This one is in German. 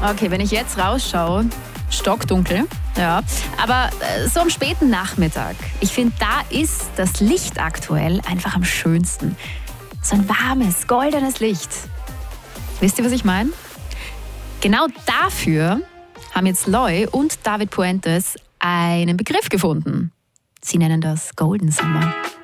Okay, wenn ich jetzt rausschaue, stockdunkel, ja. Aber so am späten Nachmittag, ich finde, da ist das Licht aktuell einfach am schönsten. So ein warmes, goldenes Licht. Wisst ihr, was ich meine? Genau dafür haben jetzt Loy und David Puentes einen Begriff gefunden. Sie nennen das Golden Summer.